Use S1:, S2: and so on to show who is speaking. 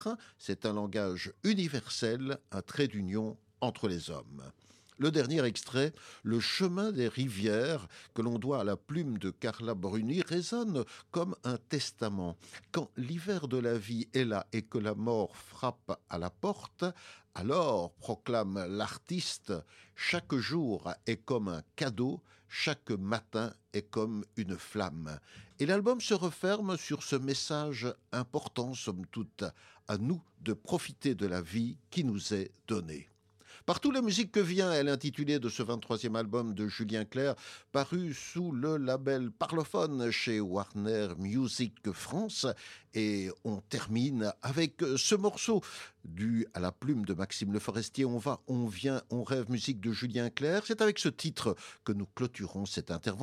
S1: C'est un langage universel, un trait d'union entre les hommes. Le dernier extrait, Le chemin des rivières, que l'on doit à la plume de Carla Bruni, résonne comme un testament. Quand l'hiver de la vie est là et que la mort frappe à la porte, alors, proclame l'artiste, chaque jour est comme un cadeau, chaque matin est comme une flamme. Et l'album se referme sur ce message important, somme toute, à nous de profiter de la vie qui nous est donnée. Partout la musique que vient est l'intitulé de ce 23e album de Julien Clerc, paru sous le label Parlophone chez Warner Music France. Et on termine avec ce morceau dû à la plume de Maxime Le Forestier. On va, on vient, on rêve, musique de Julien Clerc. C'est avec ce titre que nous clôturons cette intervention.